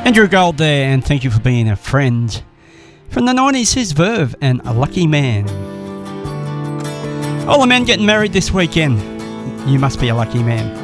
Andrew Gold there, and thank you for being a friend. From the 90s, here's Verve and A Lucky Man. All the men getting married this weekend. You must be a lucky man.